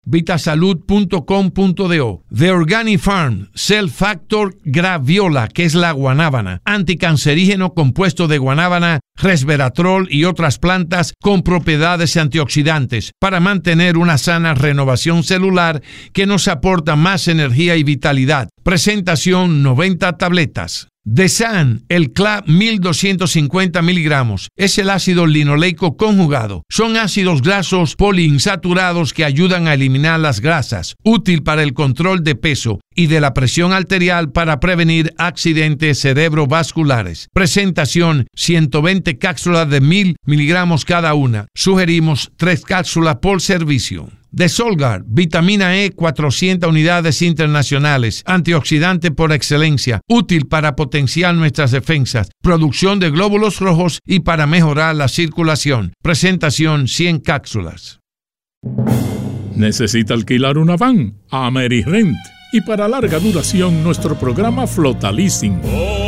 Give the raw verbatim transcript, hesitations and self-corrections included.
vitasalud punto com punto do. The Organic Farm, Cell Factor Graviola, que es la guanábana, anticancerígeno compuesto de guanábana, resveratrol y otras plantas con propiedades antioxidantes para mantener una sana renovación celular que nos aporta más energía y vitalidad. Presentación noventa tabletas. Desan, el C L A mil doscientos cincuenta miligramos, es el ácido linoleico conjugado. Son ácidos grasos poliinsaturados que ayudan a eliminar las grasas, útil para el control de peso y de la presión arterial para prevenir accidentes cerebrovasculares. Presentación ciento veinte cápsulas de mil miligramos cada una. Sugerimos tres cápsulas por servicio. De Solgar, vitamina E, cuatrocientas unidades internacionales, antioxidante por excelencia, útil para potenciar nuestras defensas, producción de glóbulos rojos y para mejorar la circulación. Presentación cien cápsulas. ¿Necesita alquilar una van? AmeriRent. Y para larga duración, nuestro programa Flota Leasing.